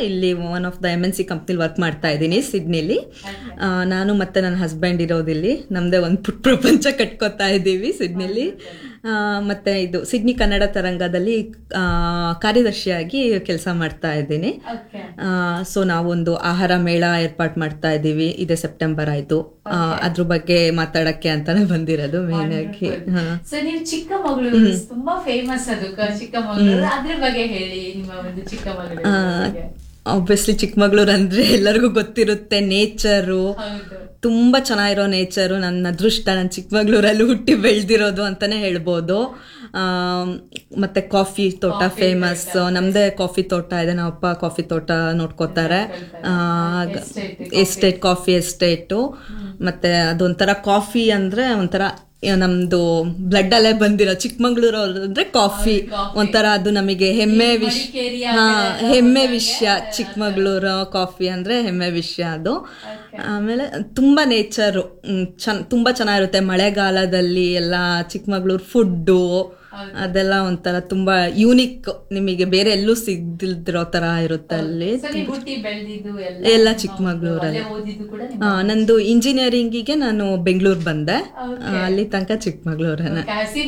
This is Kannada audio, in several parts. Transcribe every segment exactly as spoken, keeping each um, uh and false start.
ಇಲ್ಲಿ one of the M N C ಕಂಪ್ನಿಲಿ work ಮಾಡ್ತಾ ಇದ್ದೀನಿ ಸಿಡ್ನಿಲಿ. ನಾನು ಮತ್ತು ನನ್ನ ಹಸ್ಬೆಂಡ್ ಇರೋದಿಲ್ಲಿ, ನಮ್ಮದೇ ಒಂದು ಪುಟ್ಟ ಪ್ರಪಂಚ ಕಟ್ಕೋತಾ ಇದ್ದೀವಿ ಸಿಡ್ನಿಲಿ. ಮತ್ತು ಇದು ಸಿಡ್ನಿ ಕನ್ನಡ ತರಂಗದಲ್ಲಿ ಕಾರ್ಯದರ್ಶಿಯಾಗಿ ಕೆಲಸ ಮಾಡ್ತಾ ಇದ್ದೀನಿ. ಸೊ ನಾವೊಂದು ಆಹಾರ ಮೇಳ ಏರ್ಪಾಡು ಮಾಡ್ತಾ ಇದ್ದೀವಿ, ಇದೇ ಸೆಪ್ಟೆಂಬರ್ ಆಯಿತು. ಅದ್ರ ಬಗ್ಗೆ ಮಾತಾಡಕ್ಕೆ ಅಂತಾನೆ ಬಂದಿರೋದು ಮೇನ್ ಆಗಿ. ಸೊ ನೀವು ಚಿಕ್ಕಮಗಳೂರು ತುಂಬಾ ಫೇಮಸ್, ಅದು ಚಿಕ್ಕಮಗಳೂರು, ಅದ್ರ ಬಗ್ಗೆ ಹೇಳಿ. ನಿಮ್ಮ ಒಂದು ಚಿಕ್ಕಮಗಳೂರು, ಆಬ್ವಿಯಸ್ಲಿ ಚಿಕ್ಕಮಗಳೂರು ಅಂದರೆ ಎಲ್ಲರಿಗೂ ಗೊತ್ತಿರುತ್ತೆ, ನೇಚರು ತುಂಬ ಚೆನ್ನಾಗಿರೋ ನೇಚರು. ನನ್ನ ಅದೃಷ್ಟ ನಾನು ಚಿಕ್ಕಮಗಳೂರಲ್ಲಿ ಹುಟ್ಟಿ ಬೆಳೆದಿರೋದು ಅಂತಲೇ ಹೇಳ್ಬೋದು. ಮತ್ತು ಕಾಫಿ ತೋಟ ಫೇಮಸ್, ನಮ್ಮದೇ ಕಾಫಿ ತೋಟ ಇದೆ, ನಮ್ಮ ಅಪ್ಪ ಕಾಫಿ ತೋಟ ನೋಡ್ಕೋತಾರೆ, ಎಸ್ಟೇಟ್ ಕಾಫಿ ಎಸ್ಟೇಟು. ಮತ್ತು ಅದೊಂಥರ ಕಾಫಿ ಅಂದರೆ ಒಂಥರ ನಮ್ದು ಬ್ಲಡ್ ಅಲ್ಲೇ ಬಂದಿರೋ ಚಿಕ್ಕಮಗಳೂರು ಅಂದ್ರೆ ಕಾಫಿ ಒಂಥರ, ಅದು ನಮಗೆ ಹೆಮ್ಮೆ ವಿಷಯ. ಹಾ, ಹೆಮ್ಮೆ ವಿಷಯ ಚಿಕ್ಕಮಗಳೂರು ಕಾಫಿ ಅಂದ್ರೆ ಹೆಮ್ಮೆ ವಿಷಯ ಅದು. ಆಮೇಲೆ ತುಂಬಾ ನೇಚರು ಚೆನ್ನ ತುಂಬಾ ಚೆನ್ನಾಗಿರುತ್ತೆ. ಮಳೆಗಾಲದಲ್ಲಿ ಎಲ್ಲ ಚಿಕ್ಕಮಗಳೂರು ಫುಡ್ಡು ಅದೆಲ್ಲ ಒಂಥರ ತುಂಬಾ ಯೂನಿಕ್, ನಿಮಗೆ ಬೇರೆ ಎಲ್ಲೂ ಸಿಗ್ದಿಲ್ದಿರೋ ತರ ಇರುತ್ತೆ ಅಲ್ಲಿ. ಎಲ್ಲ ಚಿಕ್ಕಮಗಳೂರಲ್ಲಿ. ನಂದು ಇಂಜಿನಿಯರಿಂಗಿಗೆ ನಾನು ಬೆಂಗಳೂರು ಬಂದೆ, ಅಲ್ಲಿ ತನಕ ಚಿಕ್ಕಮಗಳೂರನ್ನ.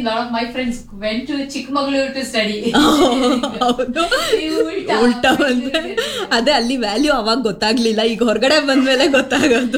ಉಲ್ಟಾ ಬಂದೆ, ಅದೇ ಅಲ್ಲಿ ವ್ಯಾಲ್ಯೂ ಅವಾಗ ಗೊತ್ತಾಗ್ಲಿಲ್ಲ, ಈಗ ಹೊರಗಡೆ ಬಂದ್ಮೇಲೆ ಗೊತ್ತಾಗೋದು.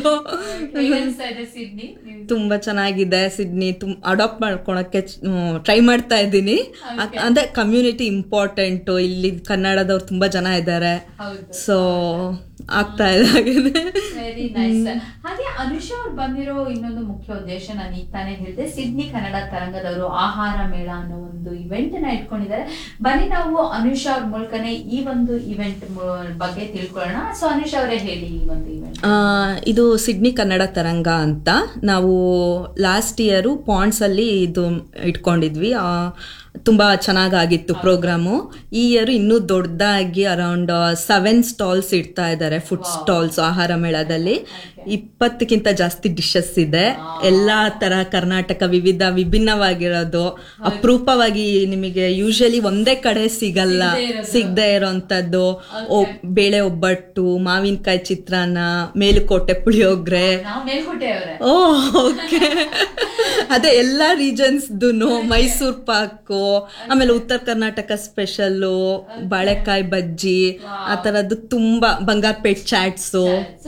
ತುಂಬಾ ಚೆನ್ನಾಗಿದೆ ಸಿಡ್ನಿ, ತುಂಬ ಅಡಾಪ್ಟ್ ಮಾಡ್ಕೊಳಕ್ಕೆ ಟ್ರೈ ಮಾಡ್ತಾ ಇದ್ದೀನಿ. ಅಂದ್ರೆ ಕಮ್ಯುನಿಟಿ ಇಂಪಾರ್ಟೆಂಟ್, ಇಲ್ಲಿ ಕನ್ನಡದವ್ರು ತುಂಬಾ ಜನ ಇದ್ದಾರೆ, ಸೊ ಆಗ್ತಾ ಇದೆ. Very nice. ಹಾಗೆ ಅನುಷಾ ಅವ್ರು ಬಂದಿರೋ ಇನ್ನೊಂದು ಮುಖ್ಯ ಉದ್ದೇಶ, ನಾನು ಈಗ ತಾನೇ ಹೇಳಿದೆ, ಸಿಡ್ನಿ ಕನ್ನಡ ತರಂಗದವರು ಆಹಾರ ಮೇಳ ಅನ್ನೋ ಒಂದು ಇವೆಂಟ್ ನ ಇಟ್ಕೊಂಡಿದ್ದಾರೆ. ಬನ್ನಿ ನಾವು ಅನುಷಾ ಅವ್ರ ಮೂಲಕನೇ ಈ ಒಂದು ಇವೆಂಟ್ ಬಗ್ಗೆ ತಿಳ್ಕೊಳ್ಳೋಣ. ಸೊ ಅನುಷಾ ಅವರೇ ಹೇಳಿ, ಈ ಒಂದು ಇವೆಂಟ್. ಇದು ಸಿಡ್ನಿ ಕನ್ನಡ ತರಂಗ ಅಂತ ನಾವು ಲಾಸ್ಟ್ ಇಯರು ಪಾಂಡ್ಸ್ ಅಲ್ಲಿ ಇದು ಇಟ್ಕೊಂಡಿದ್ವಿ. ತುಂಬ ಚೆನ್ನಾಗಾಗಿತ್ತು ಪ್ರೋಗ್ರಾಮು. ಈ ಇಯರ್ ಇನ್ನೂ ದೊಡ್ಡದಾಗಿ ಅರೌಂಡ್ ಸೆವೆನ್ ಸ್ಟಾಲ್ಸ್ ಇಡ್ತಾ ಇದ್ದಾರೆ, ಫುಡ್ ಸ್ಟಾಲ್ಸ್ ಆಹಾರ ಮೇಳದಲ್ಲಿ. ಇಪ್ಪತ್ತಕ್ಕಿಂತ ಜಾಸ್ತಿ ಡಿಶಸ್ ಇದೆ, ಎಲ್ಲ ತರ ಕರ್ನಾಟಕ ವಿವಿಧ ವಿಭಿನ್ನವಾಗಿರೋದು, ಅಪರೂಪವಾಗಿ ನಿಮಗೆ ಯೂಶಲಿ ಒಂದೇ ಕಡೆ ಸಿಗಲ್ಲ, ಸಿಗದೆ ಇರೋಂಥದ್ದು. ಬೇಳೆ ಒಬ್ಬಟ್ಟು, ಮಾವಿನಕಾಯಿ ಚಿತ್ರಾನ್ನ, ಮೇಲುಕೋಟೆ ಪುಳಿಯೋಗ್ರೆ. ಓ ಓಕೆ, ಅದೇ ಎಲ್ಲ ರೀಜನ್ಸ್ದು, ಮೈಸೂರು ಪಾಕು, ಆಮೇಲೆ ಉತ್ತರ ಕರ್ನಾಟಕ ಸ್ಪೆಷಲ್ಲು, ಬಾಳೆಕಾಯಿ ಬಜ್ಜಿ, ಆ ತರದ್ದು ತುಂಬಾ, ಬಂಗಾರಪೇಟ್ ಚಾಟ್ಸು,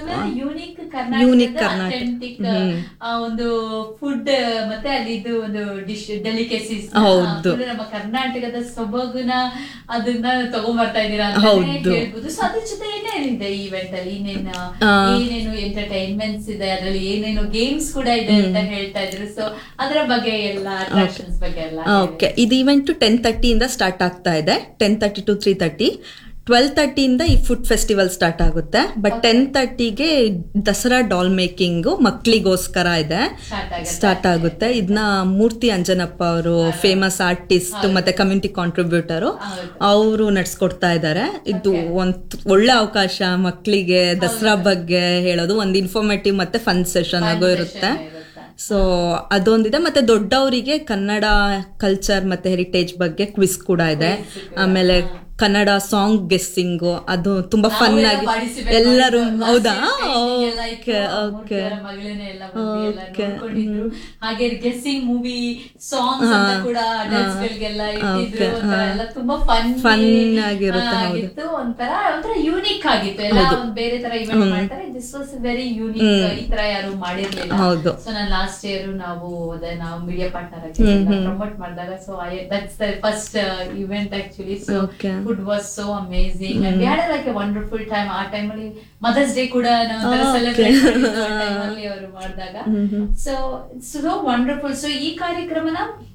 ಯೂನಿಕ್ ಕರ್ನಾಟಕ ಒಂದು ಫುಡ್, ಮತ್ತೆ ಅಲ್ಲಿದ್ದು ಒಂದು ಡಿಶ್ ಡೆಲಿಕೇಸೀಸ್, ಹೌದು, ನಮ್ಮ ಕರ್ನಾಟಕದ ಸೊಬಗುನ ಅದನ್ನ ತಗೊಂಡ್ಬರ್ತಾ ಇದೀರಾ ಅಂತ ಹೇಳ್ಬೋದು. ಸೊ ಅದ್ರ ಜೊತೆ ಏನೇನಿದೆ ಈ ಇವೆಂಟ್ ಅಲ್ಲಿ, ಏನೇನು ಏನೇನು ಎಂಟರ್ಟೈನ್ಮೆಂಟ್ಸ್ ಇದೆ, ಅದರಲ್ಲಿ ಏನೇನು ಗೇಮ್ಸ್ ಕೂಡ ಇದೆ ಅಂತ ಹೇಳ್ತಾ ಇದ್ರು. ಸೊ ಅದರ ಬಗ್ಗೆ ಎಲ್ಲ ಅಟ್ರಾಕ್ಷನ್ಸ್ ಬಗ್ಗೆ ಎಲ್ಲ. ಓಕೆ, ಇದು ಇವೆಂಟ್ ಟೆನ್ ತರ್ಟಿಯಿಂದ ಸ್ಟಾರ್ಟ್ ಆಗ್ತಾ ಇದೆ, ten thirty to three thirty. Twelve ತರ್ಟಿಯಿಂದ ಈ ಫುಡ್ ಫೆಸ್ಟಿವಲ್ ಸ್ಟಾರ್ಟ್ ಆಗುತ್ತೆ. ಬಟ್ ಟೆನ್ ತರ್ಟಿಗೆ ದಸರಾ ಡಾಲ್ ಮೇಕಿಂಗು ಮಕ್ಕಳಿಗೋಸ್ಕರ ಇದೆ, ಸ್ಟಾರ್ಟ್ ಆಗುತ್ತೆ. ಇದನ್ನ ಮೂರ್ತಿ ಅಂಜನಪ್ಪ ಅವರು, ಫೇಮಸ್ ಆರ್ಟಿಸ್ಟ್ ಮತ್ತೆ ಕಮ್ಯುನಿಟಿ ಕಾಂಟ್ರಿಬ್ಯೂಟರು, ಅವರು ನಡ್ಸ್ಕೊಡ್ತಾ ಇದ್ದಾರೆ. ಇದು ಒಂದು ಒಳ್ಳೆ ಅವಕಾಶ ಮಕ್ಕಳಿಗೆ ದಸರಾ ಬಗ್ಗೆ ಹೇಳೋದು, ಒಂದು ಇನ್ಫಾರ್ಮೇಟಿವ್ ಮತ್ತೆ ಫನ್ ಸೆಷನ್ ಆಗೋ ಇರುತ್ತೆ. ಸೊ ಅದೊಂದಿದೆ. ಮತ್ತೆ ದೊಡ್ಡವರಿಗೆ ಕನ್ನಡ ಕಲ್ಚರ್ ಮತ್ತೆ ಹೆರಿಟೇಜ್ ಬಗ್ಗೆ ಕ್ವಿಸ್ ಕೂಡ ಇದೆ. ಆಮೇಲೆ ಕನ್ನಡ ಸಾಂಗ್ ಗೆಸ್ಸಿಂಗು, ಅದು ತುಂಬಾ ಫನ್ ಆಗಿ ಎಲ್ಲರೂ. ಹೌದಾ? Okay okay okay. ಹಾಗೆ ಗೆಸ್ಸಿಂಗ್ ಮೂವಿ ಸಾಂಗ್ಸ್ ಅಂತ ಕೂಡ ಅಡಲ್ಟ್ಸ್ಗಳಿಗೆಲ್ಲ ಇಟ್ಟಿದ್ರು, ಎಲ್ಲ ತುಂಬಾ ಫನ್ ಫನ್ ಆಗಿತ್ತು. ಒಂಥರ ಒಂಥರ ಯೂನಿಕ್ ಆಗಿತ್ತು, ಎಲ್ಲ ಒಂದು ಬೇರೆ ತರ ಇವೆಂಟ್ ಮಾಡ್ತಾರೆ. ದಿಸ್ ವಾಸ್ ವೆರಿ ಯೂನಿಕ್, ಈ ತರ ಯಾರು ಮಾಡಿರ್ಲಿಲ್ಲ. ಸೊ ನಾನು ಲಾಸ್ಟ್ ಇಯರ್ ನಾವು ಅದೇ ನಾವು ಮೀಡಿಯಾ ಪಾರ್ಟ್ನರ್ ಆಗಿ ಪ್ರಮೋಟ್ ಮಾಡಿದಾಗ, so that's the first event actually. So food was so amazing, mm-hmm. and we had a, like a wonderful time. ಆ ಟೈಮ್ ಅಲ್ಲಿ ಮದರ್ಸ್ ಡೇ ಕೂಡ ನಾವು ತರ ಸೆಲೆಬ್ರೇಟ್ ಮಾಡಿದ್ವಿ ಆ ಟೈಮ್ ಅಲ್ಲಿ ಅವರು ಮಾಡಿದಾಗ. So it's so wonderful. So ಈ ಕಾರ್ಯಕ್ರಮನ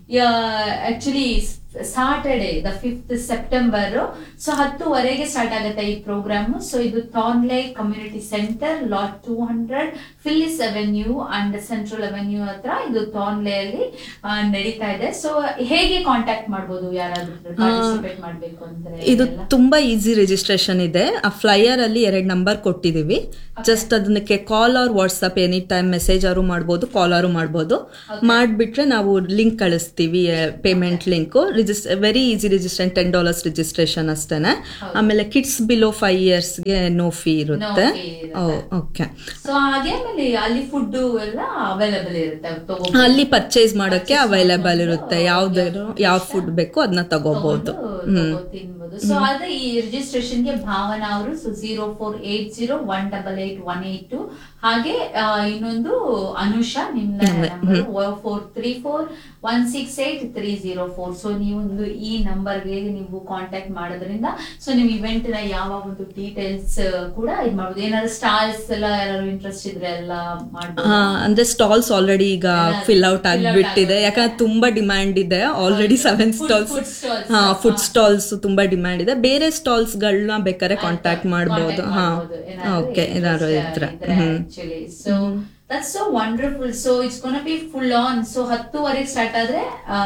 actually Saturday the fifth September, so ಹತ್ತುವರೆಗೆ ಸ್ಟಾರ್ಟ್ ಆಗುತ್ತೆ ಈ ಪ್ರೋಗ್ರಾಮ್. ಸೊ ಇದು ಥಾರ್ನ್ಲೆ community centre, lot two hundred Phyllis avenue and central avenue ಹತ್ರ ಇದು ಥಾರ್ನ್ಲೆ ಅಲ್ಲಿ ನಡೀತಾ ಇದೆ. ಸೊ ಹೇಗೆ ಕಾಂಟ್ಯಾಕ್ಟ್ ಮಾಡಬಹುದು ಯಾರಾದ್ರೂ ಪಾರ್ಟಿಸಿಪೇಟ್ ಮಾಡಬೇಕು ಅಂದ್ರೆ? ಇದು ತುಂಬಾ ಈಸಿ ರಿಜಿಸ್ಟ್ರೇಷನ್ ಇದೆ. ಆ ಫ್ಲೈಯರ್ ಅಲ್ಲಿ ಎರಡು ನಂಬರ್ ಕೊಟ್ಟಿದೀವಿ, ಜಸ್ಟ್ ಅದಕ್ಕೆ ಕಾಲ್ R WhatsApp any time message ಅವರು ಮಾಡ್ಬೋದು, ಕಾಲ್ ಅವರು ಮಾಡ್ಬೋದು. ಮಾಡ್ಬಿಟ್ರೆ ನಾವು ಲಿಂಕ್ ಕಳಿಸ್ತೀವಿ. ಕಳಿಸ್ತೀವಿ payment link. Register very easy registration, ten dollars registration ಅಷ್ಟೇನೆ. ಆಮೇಲೆ kids below five ಇಯರ್ಸ್ಗೆ no fee ಇರುತ್ತೆ. ಓಕೆ. ಸೊ ಹಾಗೆ ಆಮೇಲೆ ಅಲ್ಲಿ ಫುಡ್ ಎಲ್ಲ ಅವೈಲೇಬಲ್ ಇರುತ್ತೆ, ಅಲ್ಲಿ ಪರ್ಚೇಸ್ ಮಾಡೋಕ್ಕೆ ಅವೈಲೇಬಲ್ ಇರುತ್ತೆ. ಯಾವ್ದಾದ್ರು ಯಾವ ಫುಡ್ ಬೇಕು ಅದನ್ನ ತಗೋಬಹುದು, ತಿನ್ಬೋದು. ಸೊ ಅದೇ ಈ ರಿಜಿಸ್ಟ್ರೇಷನ್ಗೆ ಭಾವನಾ ಅವರು zero four eight zero one double eight one eight to, ಹಾಗೆ ಇನ್ನೊಂದು ಅನುಷಾ ನಿಮ್ಮ number four three four one six eight three zero four. So ನೀವೊಂದು ಈ ನಂಬರ್ಗೆ ನೀವು ಕಾಂಟ್ಯಾಕ್ಟ್ ಮಾಡೋದ್ರಿಂದ ಸೊ ನೀವು ಇವೆಂಟ್ ನ ಯಾವ ಒಂದು ಡೀಟೇಲ್ಸ್ ಕೂಡ ಇದು ಮಾಡ್ಬೋದು. ಏನಾದ್ರು ಸ್ಟಾಲ್ಸ್ ಎಲ್ಲ ಯಾರು ಇಂಟ್ರೆಸ್ಟ್ ಇದ್ರೆ ಎಲ್ಲ ಮಾಡ್ಬೋದು. ಅಂದ್ರೆ ಸ್ಟಾಲ್ಸ್ ಆಲ್ರೆಡಿ ಈಗ ಫಿಲ್ ಔಟ್ ಆಗಿಬಿಟ್ಟಿದೆ, ಯಾಕಂದ್ರೆ ತುಂಬಾ ಡಿಮ್ಯಾಂಡ್ ಇದೆ. ಆಲ್ರೆಡಿ ಸೆವೆನ್ ಸ್ಟಾಲ್ಸ್, ಹಾ ಫುಡ್ ಸ್ಟಾಲ್ಸ್ ತುಂಬಾ ಡಿಮ್ಯಾಂಡ್ ಇದೆ. ಬೇರೆ ಸ್ಟಾಲ್ಸ್ ಗಳನ್ನ ಬೇಕಾದ್ರೆ ಕಾಂಟ್ಯಾಕ್ಟ್ ಮಾಡಬಹುದು. ಹಾ ಓಕೆ, ಏನಾದ್ರು ಇದ್ರೆ. Actually, so mm-hmm. that's so wonderful. So it's gonna be full on. So ಹತ್ತುವರೆಗೆ ಸ್ಟಾರ್ಟ್ ಆದ್ರೆ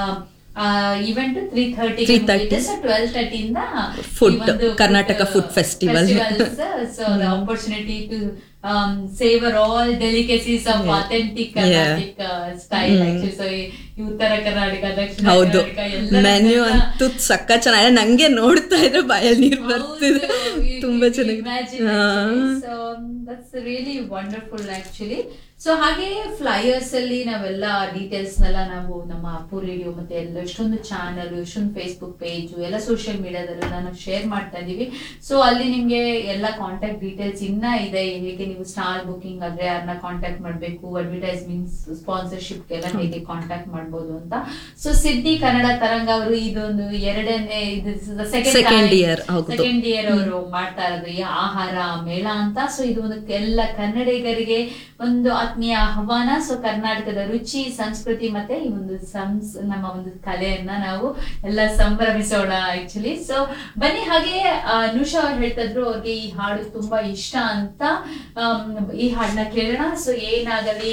event three thirty so twelve thirty ಇಂದ food Karnataka food festival. So the opportunity to savor all delicacies of yeah. authentic Carnatic yeah. uh, style mm. actually. So ಈ ಉತ್ತರ ಕರ್ನಾಟಕ, ದಕ್ಷಿಣ ಕರ್ನಾಟಕ ಎಲ್ಲ ಮೆನ್ಯೂ ಅಂತೂ ಸಕ್ಕ ಚೆನ್ನಾಗಿದೆ. ನಂಗೆ ನೋಡ್ತಾ ಇದ್ರೆ ಬಾಯಲ್ಲಿ ನೀರು ಬರ್ತಿದೆ, ತುಂಬಾ ಚೆನ್ನಾಗಿದೆ. So that's really wonderful actually. So ಹಾಗೆ ಫ್ಲೈಯರ್ಸ್ ಅಲ್ಲಿ ನಾವೆಲ್ಲ ಡೀಟೇಲ್ಸ್ ನೆಲ್ಲ ನಾವು ನಮ್ಮ ಅಪ್ಪು ರೇಡಿಯೋ ಮತ್ತೆ ಎಲ್ಲ ಎಷ್ಟೊಂದು ಚಾನಲ್, ಎಷ್ಟೊಂದು ಫೇಸ್ಬುಕ್ ಪೇಜ್ ಎಲ್ಲ ಸೋಷಿಯಲ್ ಮೀಡಿಯಾದಲ್ಲೆಲ್ಲ ನಾವು ಶೇರ್ ಮಾಡ್ತಾ ಇದೀವಿ. ಸೊ ಅಲ್ಲಿ ನಿಮ್ಗೆ ಎಲ್ಲ ಕಾಂಟ್ಯಾಕ್ಟ್ ಡೀಟೇಲ್ಸ್ ಇನ್ನ ಇದೆ. ಹೇಗೆ ನೀವು ಸ್ಟಾರ್ ಬುಕಿಂಗ್ ಆದ್ರೆ ಯಾರನ್ನ ಕಾಂಟ್ಯಾಕ್ಟ್ ಮಾಡ್ಬೇಕು, ಅಡ್ವರ್ಟೈಸ್ಮೆಂಟ್ ಸ್ಪಾನ್ಸರ್ಶಿಪ್ ಎಲ್ಲ ಹೇಗೆ ಕಾಂಟ್ಯಾಕ್ಟ್ ಮಾಡಬಹುದು ಅಂತ. ಸೊ ಸಿಡ್ನಿ ಕನ್ನಡ ತರಂಗ ಅವರು ಇದೊಂದು ಎರಡನೇ ಸೆಕೆಂಡ್ ಇಯರ್ ಸೆಕೆಂಡ್ ಇಯರ್ ಅವರು ಮಾಡ್ತಾ ಇರೋದು ಈ ಆಹಾರ ಮೇಳ ಅಂತ. ಸೊ ಇದು ಒಂದು ಎಲ್ಲ ಕನ್ನಡಿಗರಿಗೆ ಒಂದು ಆತ್ಮೀಯ ಆಹ್ವಾನ. ಸೊ ಕರ್ನಾಟಕದ ರುಚಿ, ಸಂಸ್ಕೃತಿ ಮತ್ತೆ ಈ ಒಂದು ಸಂಸ್ ನಮ್ಮ ಒಂದು ಕಲೆಯನ್ನ ನಾವು ಎಲ್ಲ ಸಂಭ್ರಮಿಸೋಣ ಆಕ್ಚುಲಿ. ಸೊ ಬನ್ನಿ, ಹಾಗೆ ನುಷಾ ಅವ್ರು ಹೇಳ್ತಾ ಇದ್ರು ಅವ್ರಿಗೆ ಈ ಹಾಡು ತುಂಬಾ ಇಷ್ಟ ಅಂತ. ಈ ಹಾಡನ್ನ ಕೇಳೋಣ. ಸೊ ಏನಾಗಲಿ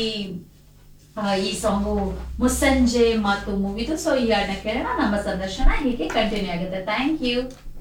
ಈ ಸಾಂಗು ಮುಸ್ಸಂಜೆ ಮಾತು ಮೂವಿದು. ಸೊ ಈ ಹಾಡನ್ನ ಕೇಳೋಣ. ನಮ್ಮ ಸಂದರ್ಶನ ಹೀಗೆ ಕಂಟಿನ್ಯೂ ಆಗುತ್ತೆ. Thank you.